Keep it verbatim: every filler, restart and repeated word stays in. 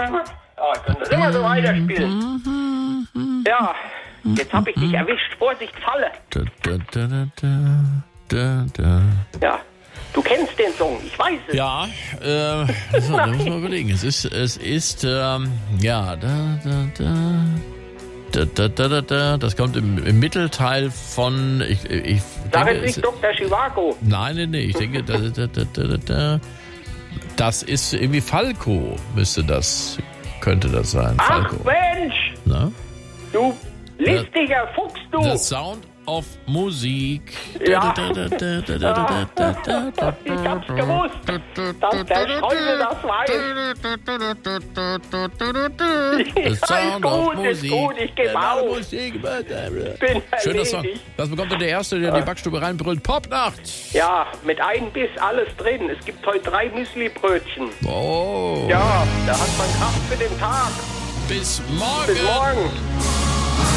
Ja, können das immer so weiterspielen. Ja, jetzt hab ich dich erwischt. Vorsicht, Falle. Da, da, da, da, da, da. Ja, du kennst den Song, ich weiß es. Ja, äh, so, da muss man überlegen. Es ist, es ist, ähm, ja, da, da, da. Da, da, da, da, da. Das kommt im, im Mittelteil von. Ich, ich Sag denke, jetzt nicht Doktor Chivago. Nein, nein, nein. Ich denke, da, da, da, da, da. Das ist irgendwie Falco, müsste das. Könnte das sein. Ach Falco. Mensch, Na? du listiger Fuchs, du. The Sound of Musik. Ja. Da, da, da, da, da, da, da, da, da. Ich hab's gewusst, dass der Schäuble das weiß. The Ist Sound of gut, ist Musik. gut, ich geb Ja, auf. Musik. Bin Schöner Song. erledigt. Das bekommt dann der Erste, der in die Backstube reinbrüllt. Popnacht. Ja, mit einem Biss alles drin. Es gibt heute drei Müsli-Brötchen. Oh. Ja, da hat man Kraft für den Tag. Bis morgen. Bis morgen.